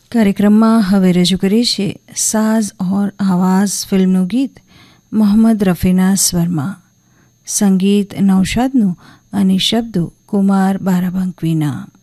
કાર્યક્રમમાં હવે રજૂ કરીએ છીએ સાઝ ઓર આવાઝ ફિલ્મનું ગીત મોહમ્મદ રફીના સ્વરમાં, સંગીત નૌશાદનું અને શબ્દો કુમાર બારાબંકવીના.